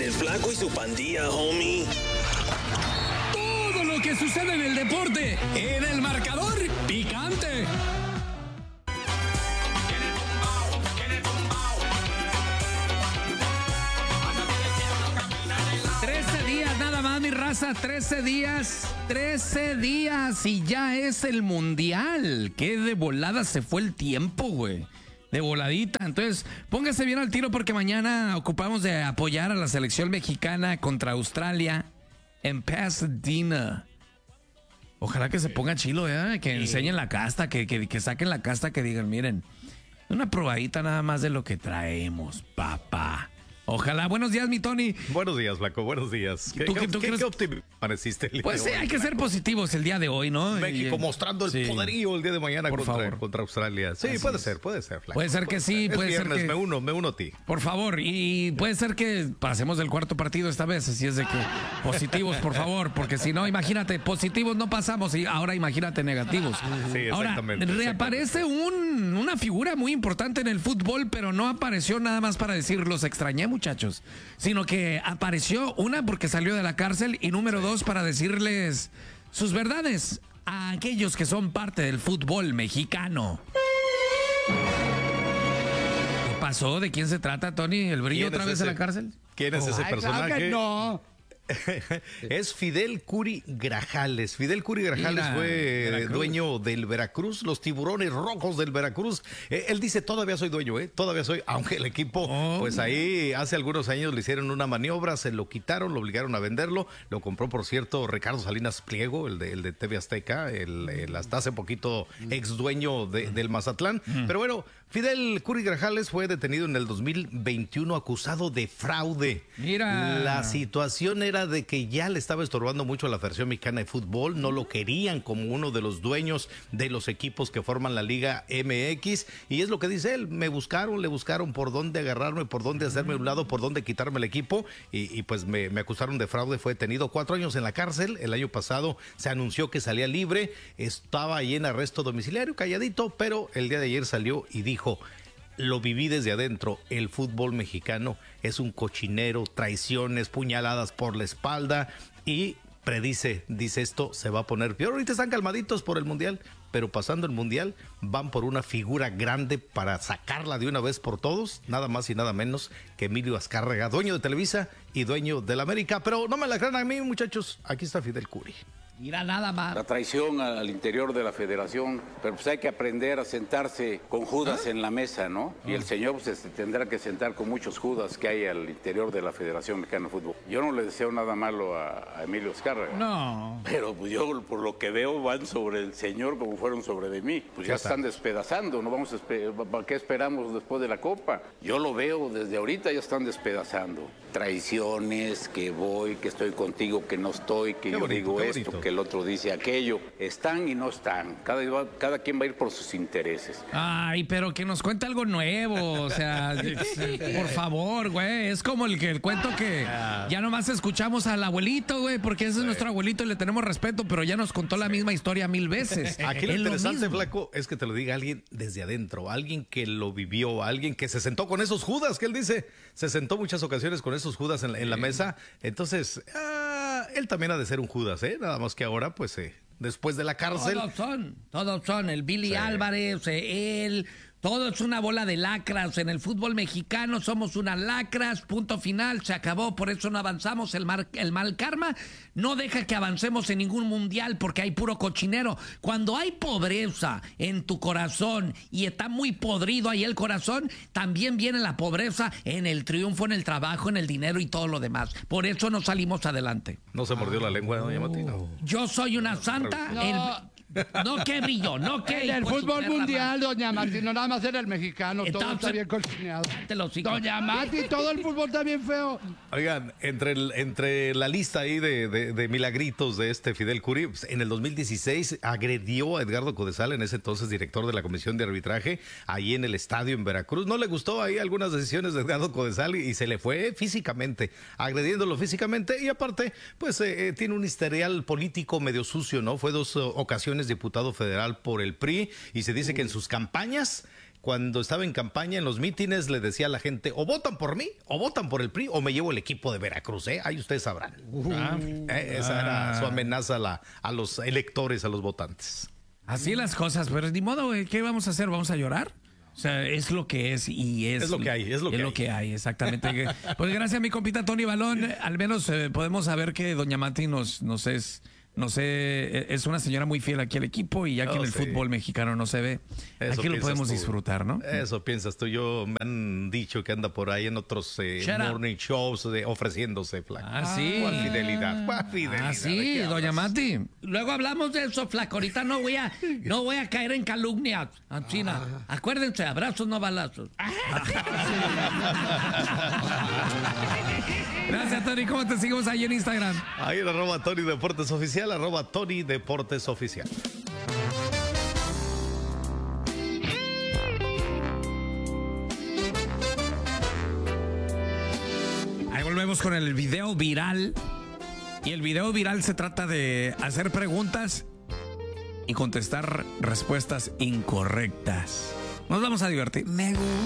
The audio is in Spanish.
el Flaco y su pandilla, homie. Todo lo que sucede en el deporte, en el marcador picante. Nada más, mi raza, 13 días y ya es el mundial. Qué de volada se fue el tiempo, güey. De voladita. Entonces, póngase bien al tiro porque mañana ocupamos de apoyar a la selección mexicana contra Australia en Pasadena. Ojalá que se ponga chilo, que enseñen la casta, que saquen la casta, que digan, miren, una probadita nada más de lo que traemos, papá. Ojalá. Buenos días, mi Tony. Buenos días, Flaco. Buenos días. ¿Qué optimismo amaneciste el día Pues de sí, hoy? hay que ser positivos el día de hoy, ¿no? México mostrando el poderío el día de mañana contra Australia. Sí, puede ser, Flaco. Puede ser que sí, puede ser que... Me uno a ti. Por favor, y puede ser que pasemos del cuarto partido esta vez, así es de que positivos, por favor, porque si no, imagínate, positivos no pasamos y ahora imagínate negativos. Sí, exactamente. Ahora, reaparece una figura muy importante en el fútbol, pero no apareció nada más para decir los extrañé, muchachos, sino que apareció porque salió de la cárcel y número 2 para decirles sus verdades a aquellos que son parte del fútbol mexicano. ¿Qué pasó? ¿De quién se trata, Tony? ¿El Brillo otra vez en la cárcel? ¿Quién es ese personaje? Claro que no. Es Fidel Curi Grajales. Fidel Curi Grajales fue dueño del Veracruz, los Tiburones Rojos del Veracruz. Él dice, todavía soy dueño, todavía soy, aunque el equipo, pues ahí hace algunos años le hicieron una maniobra, se lo quitaron, lo obligaron a venderlo, lo compró, por cierto, Ricardo Salinas Pliego, el de TV Azteca, el hasta hace poquito ex dueño del Mazatlán. Pero bueno, Fidel Curi Grajales fue detenido en el 2021 acusado de fraude. Mira. La situación era de que ya le estaba estorbando mucho a la Federación Mexicana de Fútbol, no lo querían como uno de los dueños de los equipos que forman la Liga MX, y es lo que dice él, le buscaron por dónde agarrarme, por dónde hacerme a un lado, por dónde quitarme el equipo, y pues me acusaron de fraude, fue detenido 4 años en la cárcel, el año pasado se anunció que salía libre, estaba ahí en arresto domiciliario, calladito, pero el día de ayer salió y dijo: lo viví desde adentro, el fútbol mexicano es un cochinero, traiciones, puñaladas por la espalda, y dice esto se va a poner peor. Ahorita están calmaditos por el Mundial, pero pasando el Mundial van por una figura grande para sacarla de una vez por todos, nada más y nada menos que Emilio Azcárraga, dueño de Televisa y dueño de la América. Pero no me la crean a mí, muchachos, aquí está Fidel Curi. Mira, nada más. La traición al interior de la federación, pero pues hay que aprender a sentarse con Judas en la mesa, ¿no? Y el señor pues tendrá que sentar con muchos Judas que hay al interior de la Federación Mexicana de Fútbol. Yo no le deseo nada malo a Emilio Azcárraga. No. Pero pues yo por lo que veo van sobre el señor como fueron sobre de mí. Pues ya están despedazando, ¿no? ¿Para qué esperamos después de la Copa? Yo lo veo desde ahorita, ya están despedazando. Traiciones, que voy, que estoy contigo, que no estoy, que yo digo esto, que el otro dice aquello. Están y no están. Cada quien va a ir por sus intereses. Ay, pero que nos cuente algo nuevo. O sea, por favor, güey. Es como el cuento que ya nomás escuchamos al abuelito, güey, porque ese es nuestro abuelito y le tenemos respeto, pero ya nos contó la misma historia 1000 veces. Aquí lo interesante, Flaco, es que te lo diga alguien desde adentro, alguien que lo vivió, alguien que se sentó con esos Judas, que él dice, se sentó muchas ocasiones con esos Judas en la mesa. Entonces, él también ha de ser un Judas, nada más que ahora, pues, después de la cárcel. Todos son. El Billy Álvarez, él, todo es una bola de lacras. En el fútbol mexicano somos unas lacras, punto final, se acabó, por eso no avanzamos. El mal karma no deja que avancemos en ningún mundial porque hay puro cochinero. Cuando hay pobreza en tu corazón y está muy podrido ahí el corazón, también viene la pobreza en el triunfo, en el trabajo, en el dinero y todo lo demás. Por eso no salimos adelante. No se mordió la lengua, doña Martina. Yo soy una santa. No que Brillo, no que... En el fútbol mundial, doña Mati, no nada más en el mexicano, todo Entonces, está bien cocineado. Doña Doña Mati, todo el fútbol está bien feo. Oigan, entre la lista ahí de milagritos de Fidel Curi, pues, en el 2016 agredió a Edgardo Codesal, en ese entonces director de la Comisión de Arbitraje, ahí en el estadio en Veracruz. No le gustó ahí algunas decisiones de Edgardo Codesal y se le fue físicamente, agrediéndolo físicamente, y aparte, pues tiene un historial político medio sucio, ¿no? Fue 2 ocasiones diputado federal por el PRI, y se dice que en sus campañas cuando estaba en campaña, en los mítines, le decía a la gente, o votan por mí, o votan por el PRI, o me llevo el equipo de Veracruz, ahí ustedes sabrán. Esa era su amenaza a los electores, a los votantes. Así las cosas, pero ni modo, güey, ¿qué vamos a hacer? ¿Vamos a llorar? O sea, es lo que es y es lo que hay, es lo que hay, exactamente. Pues gracias a mi compita Tony Balón, al menos podemos saber que doña Mati es una señora muy fiel aquí al equipo y ya que en el fútbol mexicano no se ve, eso aquí lo podemos disfrutar, ¿no? Eso piensas tú. Me han dicho que anda por ahí en otros morning shows ofreciéndose, flaco. Sí. ¿Cuál fidelidad? Sí, doña Mati. Luego hablamos de eso, flaco. Ahorita no voy a caer en calumnias. China. Acuérdense, abrazos no balazos. Gracias, Tony. ¿Cómo te seguimos ahí en Instagram? Ahí en @TonyDeportesOficial, @TonyDeportesOficial. Ahí volvemos con el video viral. Y el video viral se trata de hacer preguntas y contestar respuestas incorrectas. Nos vamos a divertir.